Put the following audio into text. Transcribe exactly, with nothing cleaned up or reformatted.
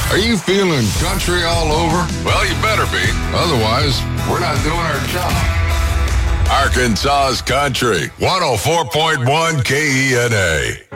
Are you feeling country all over? Well, you better be. Otherwise, we're not doing our job. Arkansas's Country, one oh four point one K E N A.